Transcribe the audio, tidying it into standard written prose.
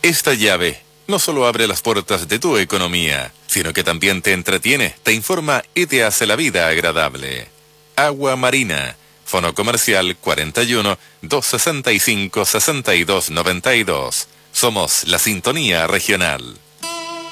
Esta llave no solo abre las puertas de tu economía, sino que también te entretiene, te informa y te hace la vida agradable. Agua Marina. Fono comercial 41 265 6292. Somos la sintonía regional.